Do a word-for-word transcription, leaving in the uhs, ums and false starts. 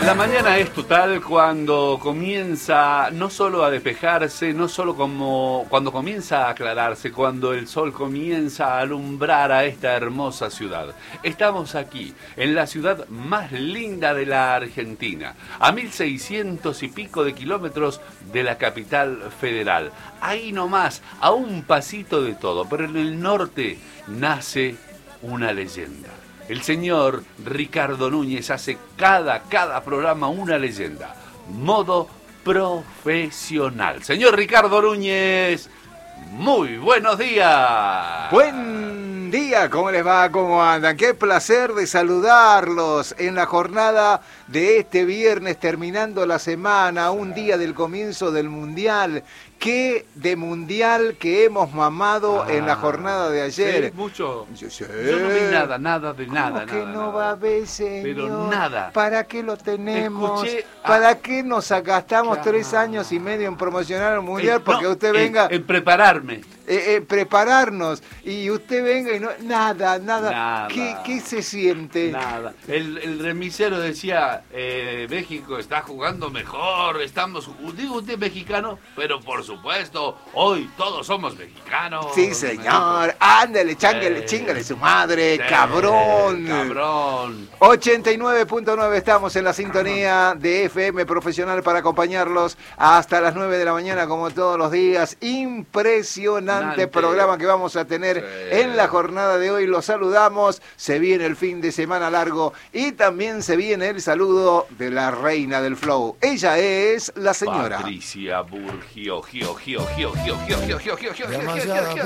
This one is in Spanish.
La mañana es total cuando comienza no solo a despejarse, no solo como cuando comienza a aclararse, cuando el sol comienza a alumbrar a esta hermosa ciudad. Estamos aquí, en la ciudad más linda de la Argentina, a mil seiscientos y pico de kilómetros de la capital federal. Ahí nomás, a un pasito de todo, pero en el norte nace una leyenda. El señor Ricardo Núñez hace cada, cada programa una leyenda. Modo profesional. Señor Ricardo Núñez, muy buenos días. Buen día, ¿cómo les va? ¿Cómo andan? Qué placer de saludarlos en la jornada de este viernes, terminando la semana, un día del comienzo del Mundial. Qué de Mundial que hemos mamado ah, en la jornada de ayer. ¿Sí? Mucho. Yo, sí. Yo no vi nada, nada de nada. ¿Cómo que nada, no nada. va a ver, señor? Pero nada. ¿Para qué lo tenemos? Escuché, ¿Para ah, qué nos gastamos claro. tres años y medio en promocionar el Mundial? Eh, porque no, usted eh, venga... En prepararme. Eh, eh, prepararnos y usted venga y no... Nada, nada. Nada. ¿Qué, qué se siente? Nada. El, el remisero decía, eh, México está jugando mejor, estamos... Digo usted mexicano, pero por supuesto, hoy todos somos mexicanos. Sí, señor. Ándale, chángale, Eh, chíngale su madre, sí, cabrón. Cabrón. ochenta y nueve punto nueve estamos en la sintonía de F M Profesional para acompañarlos hasta las nueve de la mañana como todos los días. Impresionante Nante. programa que vamos a tener Sí. en la jornada de hoy. Los saludamos, se viene el fin de semana largo y también se viene el saludo de la reina del flow. Ella es la señora Patricia Burgio, Gio, Gio, Gio, Gio, Gio, Gio, Gio, Gio, Gio, Gio, Gio, Gio.